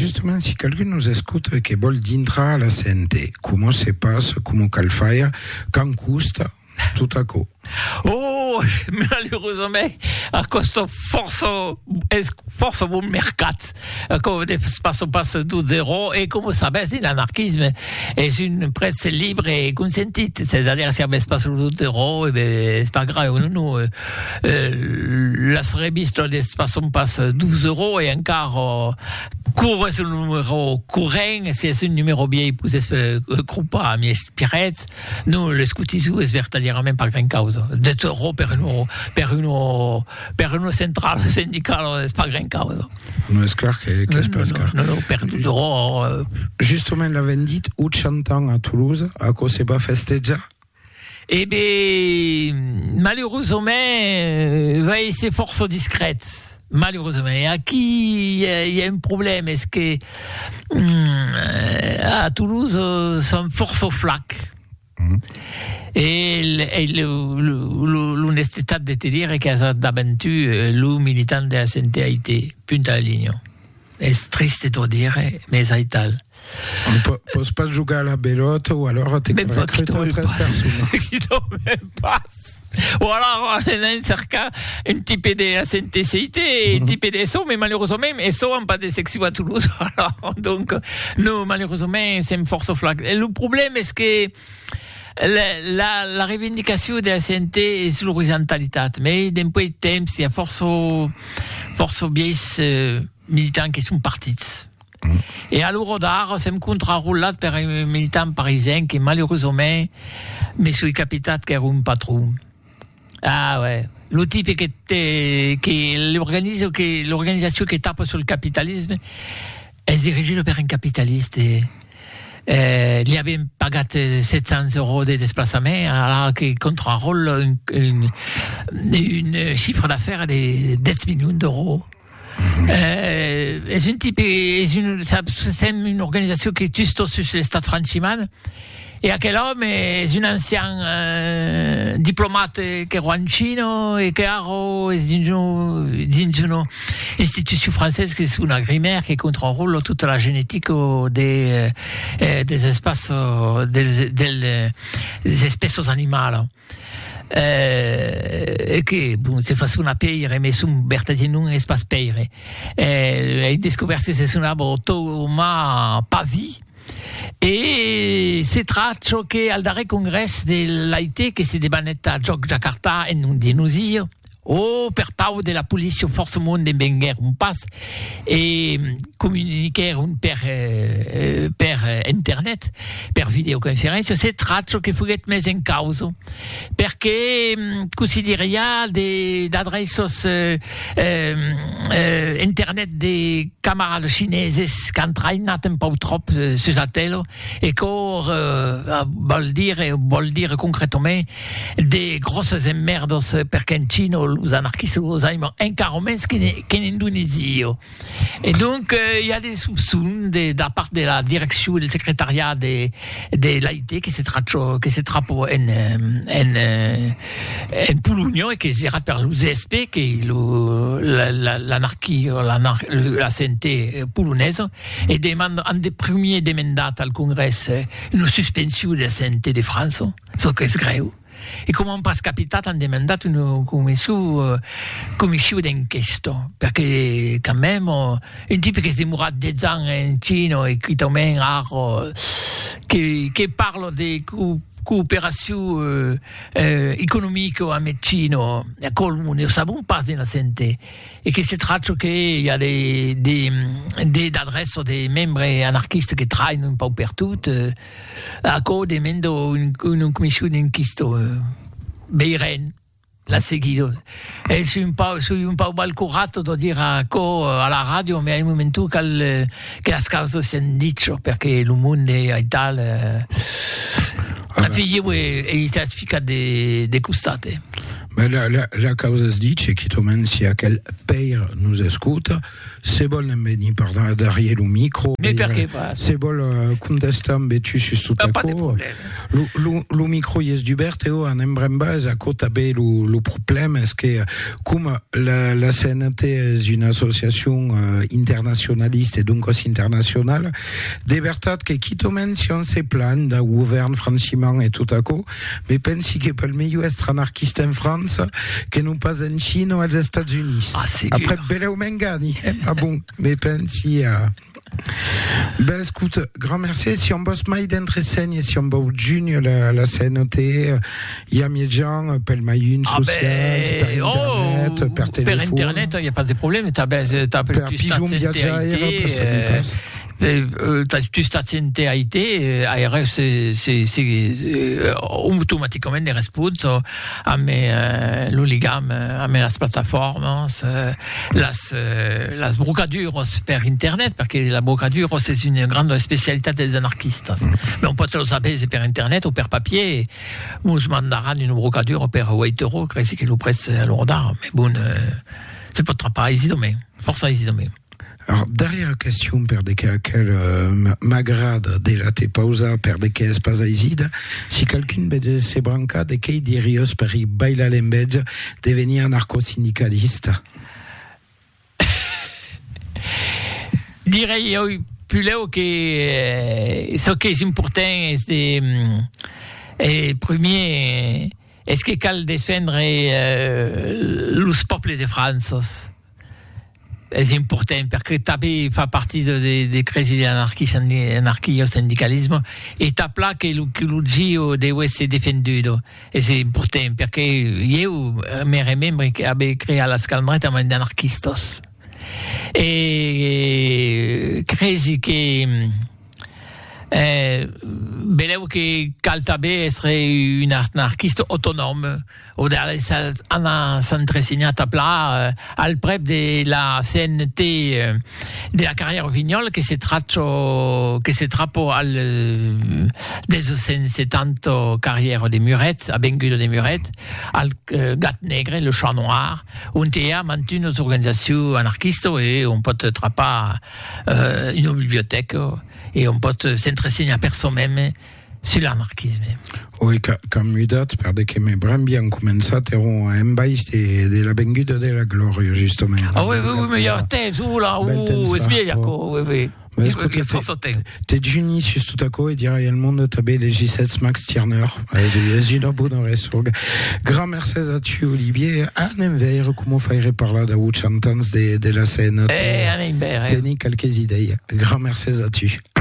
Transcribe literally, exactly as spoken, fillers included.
justement, si quelqu'un nous écoute et qui veut entrer à la C N T, comment se passe, comment qu'elle fait, quand coûte, tout à coup? Oh, malheureusement, a costo forzo, es forzo buon mercat. Come passo passo douze euro et comme ça baisse l'anarchisme est une presse libre et consentite. C'est-à-dire si on passe douze euros, eh ben c'est pas grave. Nous, nous euh, la reviste d'espace on passe douze euros et encore euh, court sur le numéro courant, si c'est un numéro bien poussé euh, croupa à mes pirettes. Nous le scoutisou est vertaglièrement par grande cause. deux euros per uno, per uno, per uno central syndical, c'est pas grand cause. Non, c'est clair que, que c'est pas clair. Non, non, per douze euros. Euh... Justement, l'avait dit, où chantant à Toulouse, à quoi c'est pas festeja? Eh bien, malheureusement, euh, c'est force discrète. Malheureusement. Et à qui il y, y a un problème? Est-ce que, hum, à Toulouse, euh, sont force au flac? Mmh. E l'onestità di te dire che è davanti lui militante della C N T A I T, punto alla linea. È triste da dire, ma è tal. On peut, peut pas jouer à la belote ou alors t'es recruté treize personnes. Qui ne même pas. Ou alors on a un cerca un type de C N T C I T, un type de S O, mais malheureusement, S O n'a pas de section à Toulouse. Alors, donc, nous, malheureusement, c'est une force flaque. Et le problème, est que La, la, la revendication de la C N T è sull'orizzontalità, mais d'un point de temps, il y a force, force biais euh, militants qui sont partis. Mm. Et à l'Eurodar, c'est un contre-roulat per un militant parisien qui, malheureusement, met sur le capital qui est un patron. Ah ouais. Le type qui, qui l'organisation qui, l'organisation qui tape sur le capitalisme est dirigée par un capitaliste. Et, Euh, gli abbiamo pagato settecento euro di déplacement, alors che contrôle un, un, un chiffre d'affaires de dix millions d'euros. Mm-hmm. Euh, c'est un type, c'est une, c'est une organisation qui est juste sur l'État franciman. E aquel homme è un ancien euh, diplomate che era in Cina e che era in una istituzione française che è una Grimer che controlla tutta la genetica des, eh, des espaces des, des, des espèces animali. Eh, che bon, se fa una peire, ma sono bertagli non espace peire. Eh, hai scoperto se sono un Thomas Pavi. E si traccia che al daré congrès dell'A I T che si debanetta a Jakarta e non di Nusir o per pau della policia forse monde benguer un pass e comuniquer un per eh, per internet per videoconferenza si traccia che fuget mes in causa perché consideria de d'adressos eh, eh, internet de camarades chineses che trainat un po' troppo eh, su satello e cor eh, vuol dire vuol dire concretamente de grosses emmerdos perché in Cina os anarchistes los hanno encara mens che in Indonesia. Et donc, il euh, y a des soupçons de, de la part de la direction du secrétariat de, de l'A I T qui se trappe, qui se trappe en, en, en Pologne et qui se trappe par l'U S P, qui est le, la, la, l'anarchie, la, la C N T polonaise, et demande, un des premiers demandats au Congrès, une suspension de la C N T de France, ce qui est grave. E come un pas capitato hanno demandato una commissione, commissione d'inchiesta perché quand même un type che è morto dieci anni in Cina e qui también che che parla di coopération euh, économique avec Cina, e come ne sappiamo pas nella C N T e che si tratta che il y a des des des adresses des membres anarchistes qui travaillent un peu partout euh, a cause demando une, une commission d'inchiesta euh, Beiren l'ha seguito e sono un po' sono un po' balcorato da dire a co alla radio ma al momento che che la causa si è dicho perché il mondo è tal la figlia e i certificati de, de custate. Mais la, la, la causa si dice che sia quel peir nous escuta, se vol non veni per darriere lo micro, mais perché pas? Se vol contestar tu su tutto co, lo, lo, lo micro yes d'Hubert e o en base a cota be lo, lo problème est que comme la, la C N T est une association uh, internationaliste et donc aussi internationale, de veritat che chitomen si on se plan da govern franciment et tout à coup, mais pensi che pel meglio est anarchiste en France que non pas en Chine ou aux États-Unis. Ah, après belle ou mengani, ah bon, mais pensi à ben écoute, grand merci. Si on bosse mai d'entreseigne, si on bosse junior la, la C N T, il y a mes gens, pel maïune sociale, ah ben, per internet, oh, per téléphone. Per internet, il n'y a pas de problème. T'as t'as per pigeon viaggiare, ça me passe. Euh, tu stazione I T, A R F c'est c'est c'est automatiquement des réponses à mes euh, l'oligam, à mes las plataformas, euh, las euh, las brocaduros per internet, parce que la brocadure c'est une grande spécialité des anarchistes. Mais on peut le savoir c'est per internet ou per papier. Nous mandaran une brocadure per huit euros, c'est que nous presse à l'ordre. Mais bon, euh, c'est pas trop pas easy domaine. Pour ça easy domaine. Alors, derrière question per de que euh, m'agrade de la te pausa per de que es pas aisida, si quelqu'un vede se branca de que dirios per i baila l'embedge devenir anarcho-syndicaliste. Direi io più leo che eh, so che è importante è eh, premier est-ce que cal défendre euh, los peuples de France. C'est important parce que taper fait partie de, de, des crisi anarchistes, anarchie au syndicalisme et tape là que le que le gio deve essere difenduto et c'est important parce que io mi remembro che avevo creato la scalmretta ma anarchistos e crisi che eh, volevo che Caltabè essere un anarchiste autonome o dalla Anna s'entresegnata là al prep de la C N T eh, de la carrière vignole che si traccio che si trappo al des settanta carrière de Muret a Bengudo de Muret al uh, Gat Negre le Chat Noir un T A mantune une organisation anarchiste et on peut trappa uh, une bibliothèque et on peut s'entresigner à personne même sur l'anarchisme. Oui, comme mudat, per de que me bram bien començat eron un baix de, de la benguda de la gloria, justement. Ah oui, oui, oui, mais il y a un thèse, ou là, ou, c'est bien, Yako, oui, oui. Mais écoute, t'es geni sur tout à coup et dire il monde tabé les J sept Max Tierner. J'ai un bon reste. Grand merci à tu Olivier. Un envers comment faire par là d'où chantans de de la scène. Eh, un envers. Tenez quelques idées. Grand merci à tu.